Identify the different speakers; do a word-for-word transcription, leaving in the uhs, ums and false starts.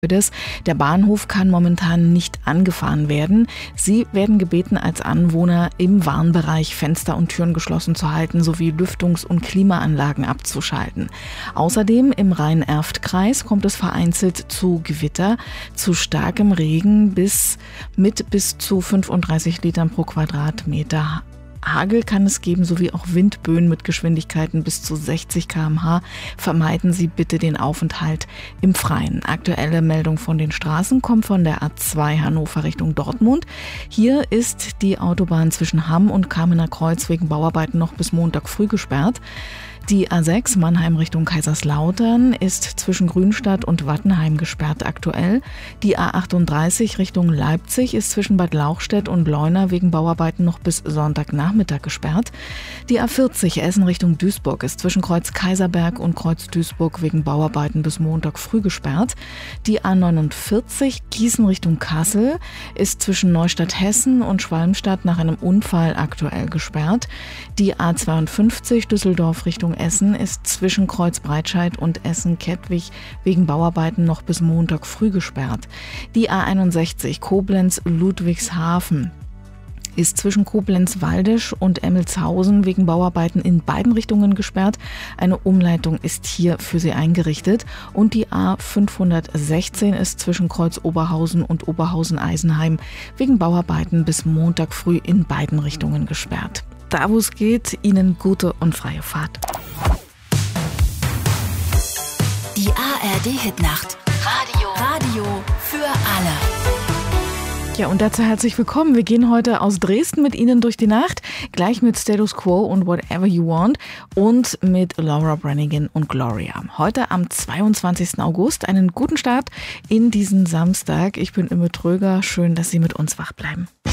Speaker 1: Der Bahnhof kann momentan nicht angefahren werden. Sie werden gebeten, als Anwohner im Warnbereich Fenster und Türen geschlossen zu halten sowie Lüftungs- und Klimaanlagen abzuschalten. Außerdem im Rhein-Erft-Kreis kommt es vereinzelt zu Gewitter, zu starkem Regen bis mit bis zu fünfunddreißig Litern pro Quadratmeter. Hagel kann es geben, sowie auch Windböen mit Geschwindigkeiten bis zu sechzig Kilometer pro Stunde. Vermeiden Sie bitte den Aufenthalt im Freien. Aktuelle Meldung von den Straßen kommt von der A zwei Hannover Richtung Dortmund. Hier ist die Autobahn zwischen Hamm und Kamener Kreuz wegen Bauarbeiten noch bis Montag früh gesperrt. Die A sechs Mannheim Richtung Kaiserslautern ist zwischen Grünstadt und Wattenheim gesperrt aktuell. Die A achtunddreißig Richtung Leipzig ist zwischen Bad Lauchstädt und Leuna wegen Bauarbeiten noch bis Sonntagnachmittag gesperrt. Die A vierzig Essen Richtung Duisburg ist zwischen Kreuz Kaiserberg und Kreuz Duisburg wegen Bauarbeiten bis Montag früh gesperrt. Die A neunundvierzig Gießen Richtung Kassel ist zwischen Neustadt Hessen und Schwalmstadt nach einem Unfall aktuell gesperrt. Die A zweiundfünfzig Düsseldorf Richtung Essen ist zwischen Kreuz Breitscheid und Essen-Kettwig wegen Bauarbeiten noch bis Montag früh gesperrt. Die A einundsechzig Koblenz-Ludwigshafen ist zwischen Koblenz-Waldisch und Emmelshausen wegen Bauarbeiten in beiden Richtungen gesperrt. Eine Umleitung ist hier für sie eingerichtet. Und die A fünfhundertsechzehn ist zwischen Kreuz Oberhausen und Oberhausen-Eisenheim wegen Bauarbeiten bis Montag früh in beiden Richtungen gesperrt. Da wo es geht, Ihnen gute und freie Fahrt.
Speaker 2: Die A R D-Hitnacht. Radio. Radio für alle.
Speaker 1: Ja, und dazu herzlich willkommen. Wir gehen heute aus Dresden mit Ihnen durch die Nacht, gleich mit Status Quo und Whatever You Want und mit Laura Branigan und Gloria. Heute am zweiundzwanzigsten August. Einen guten Start in diesen Samstag. Ich bin Imme Tröger. Schön, dass Sie mit uns wach bleiben.